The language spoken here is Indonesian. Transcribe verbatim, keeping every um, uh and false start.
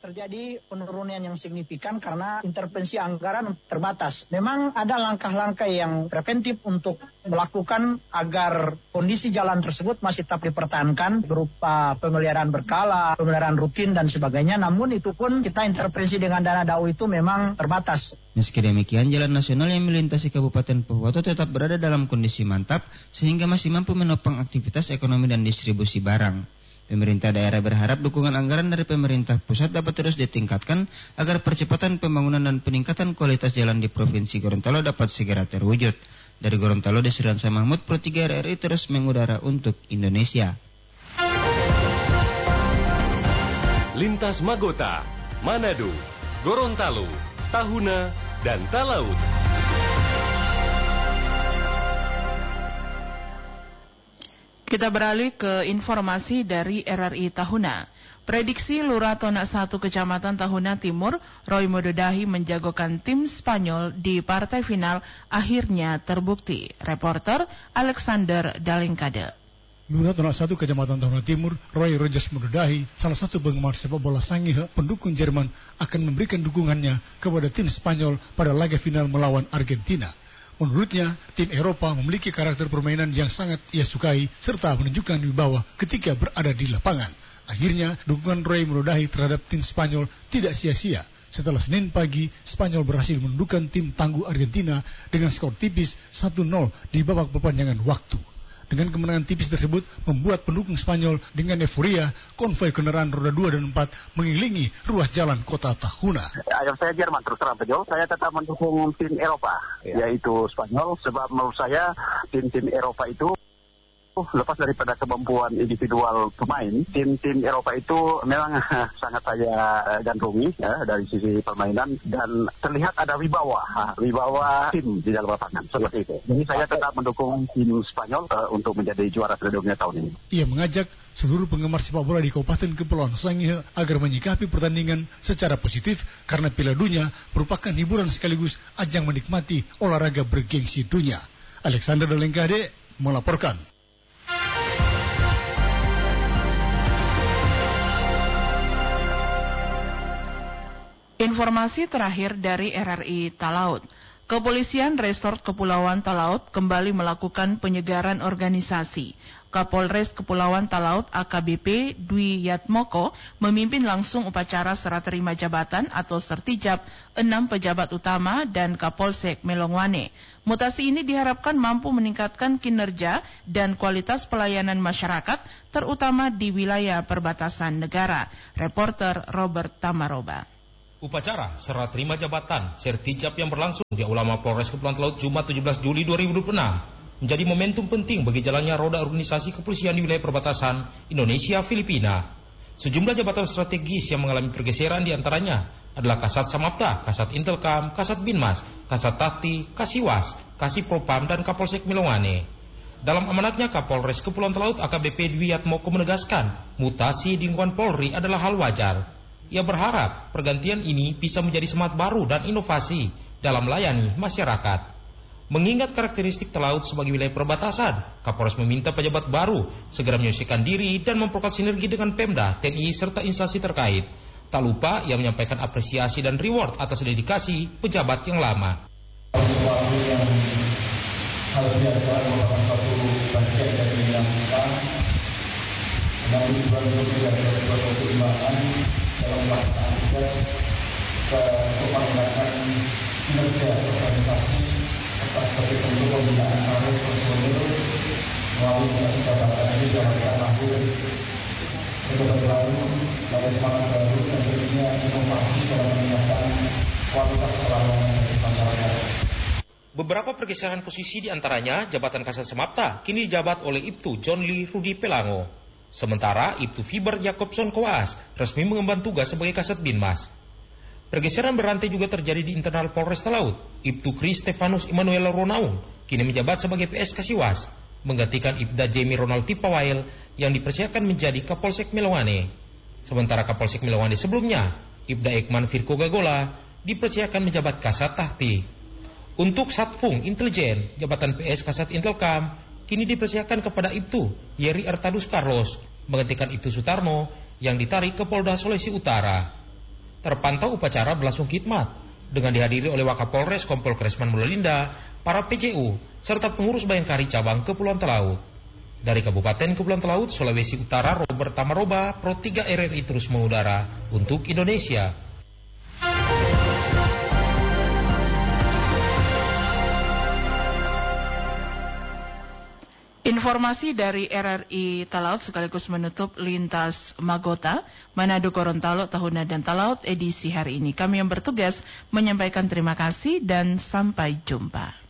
terjadi penurunan yang signifikan karena intervensi anggaran terbatas. Memang ada langkah-langkah yang preventif untuk melakukan agar kondisi jalan tersebut masih tetap dipertahankan berupa pemeliharaan berkala, pemeliharaan rutin dan sebagainya. Namun itu pun kita intervensi dengan dana D A U itu memang terbatas. Meski demikian, jalan nasional yang melintasi Kabupaten Pohuwato tetap berada dalam kondisi mantap sehingga masih mampu menopang aktivitas ekonomi dan distribusi barang. Pemerintah daerah berharap dukungan anggaran dari pemerintah pusat dapat terus ditingkatkan agar percepatan pembangunan dan peningkatan kualitas jalan di Provinsi Gorontalo dapat segera terwujud. Dari Gorontalo, Desriansa Mahmud, Pro tiga R R I terus mengudara untuk Indonesia. Lintas Magota, Manado, Gorontalo, Tahuna, dan Talaut. Kita beralih ke informasi dari R R I Tahuna. Prediksi Lurah Tona satu Kecamatan Tahuna Timur, Roy Mododahi menjagokan tim Spanyol di partai final akhirnya terbukti. Reporter Alexander Dalingkade. Lurah Tona satu Kecamatan Tahuna Timur, Roy Rogers Mododahi, salah satu penggemar sepak bola Sangihe pendukung Jerman, akan memberikan dukungannya kepada tim Spanyol pada laga final melawan Argentina. Menurutnya, tim Eropa memiliki karakter permainan yang sangat ia sukai serta menunjukkan wibawa ketika berada di lapangan. Akhirnya, dukungan Roy Mododahi terhadap tim Spanyol tidak sia-sia. Setelah Senin pagi, Spanyol berhasil menundukkan tim tangguh Argentina dengan skor tipis satu nol di babak perpanjangan waktu. Dengan kemenangan tipis tersebut membuat pendukung Spanyol dengan euforia, konvoi kendaraan roda dua dan empat mengelilingi ruas jalan kota Tahuna. Ayam saya Jerman, terus terang saja, saya tetap mendukung tim Eropa, ya. Yaitu Spanyol, sebab menurut saya tim-tim Eropa itu lepas daripada kemampuan individual pemain, tim-tim Eropa itu memang sangat saya gandrungi ya, dari sisi permainan dan terlihat ada wibawa, wibawa tim di dalam lapangan seperti itu. Jadi saya tetap mendukung tim Spanyol uh, untuk menjadi juara Piala Dunia tahun ini. Ia mengajak seluruh penggemar sepak bola di Kabupaten Kepulauan Sangihe agar menyikapi pertandingan secara positif karena Piala Dunia merupakan hiburan sekaligus ajang menikmati olahraga bergengsi dunia. Alexander Dalingkade melaporkan. Informasi terakhir dari R R I Talaut. Kepolisian Resort Kepulauan Talaut kembali melakukan penyegaran organisasi. Kapolres Kepulauan Talaut A K B P Dwi Yatmoko memimpin langsung upacara serah terima jabatan atau sertijab enam pejabat utama dan Kapolsek Melongwane. Mutasi ini diharapkan mampu meningkatkan kinerja dan kualitas pelayanan masyarakat, terutama di wilayah perbatasan negara. Reporter Robert Tamaroba. Upacara serah terima jabatan sertijab yang berlangsung di Aula Mapolres Kepulauan Talaut Jumat tujuh belas Juli dua ribu dua puluh enam menjadi momentum penting bagi jalannya roda organisasi kepolisian di wilayah perbatasan Indonesia-Filipina. Sejumlah jabatan strategis yang mengalami pergeseran diantaranya adalah Kasat Samapta, Kasat Intelkam, Kasat Binmas, Kasat Takti, Kasiwas, Kasipropam, dan Kapolsek Melongwane. Dalam amanatnya, Kapolres Kepulauan Talaut A K B P Dwi Yatmoko menegaskan mutasi di lingkungan Polri adalah hal wajar. Ia berharap pergantian ini bisa menjadi semangat baru dan inovasi dalam melayani masyarakat. Mengingat karakteristik Talaut sebagai wilayah perbatasan, Kapolres meminta pejabat baru segera menyelesaikan diri dan memperkuat sinergi dengan Pemda, T N I, serta instansi terkait. Tak lupa ia menyampaikan apresiasi dan reward atas dedikasi pejabat yang lama. Sesuatu yang hal biasa merupakan satu bagian dari yang kita dengan tujuan untuk menjaga sebuah keseimbangan dalam pelaksanaan tugas kepemimpinan kinerja organisasi serta sebagai bentuk pembinaan karir personil melalui tugas jabatan ini diharapkan lahir pejabat baru dari semangat baru dan tentunya inovasi dalam meningkatkan kualitas pelayanan dari masyarakat. Beberapa pergeseran posisi diantaranya jabatan Kasat Samapta kini dijabat oleh Ibtu John Lee Rudi Pelango. Sementara Ibtu Fiber Jacobson Koas resmi mengemban tugas sebagai Kasat Binmas. Pergeseran berantai juga terjadi di internal Polres Talaut. Ibtu Chris Stefanus Immanuel Ronaung kini menjabat sebagai P S Kasiwas, menggantikan Ibda Jamie Ronald Tipawail yang dipersiapkan menjadi Kapolsek Melongwane. Sementara Kapolsek Melongwane sebelumnya, Ibda Ekman Firko Gagola dipersiapkan menjabat Kasat Tahti. Untuk Satfung Intelijen, jabatan P S Kasat Intelkam kini dipersiapkan kepada Ibtu Yeri Artadus Carlos, menggantikan Ibtu Sutarno yang ditarik ke Polda Sulawesi Utara. terpantau upacara berlangsung khidmat dengan dihadiri oleh Wakapolres Kompol Kresman Mulalinda, para P J U, serta pengurus Bayangkari cabang Kepulauan Talaut. Dari Kabupaten Kepulauan Talaut, Sulawesi Utara, Robert Tamaroba, Pro tiga R R I terus mengudara untuk Indonesia. Informasi dari R R I Talaut sekaligus menutup Lintas Magota, Manado, Gorontalo, Tahuna dan Talaut edisi hari ini. Kami yang bertugas menyampaikan terima kasih dan sampai jumpa.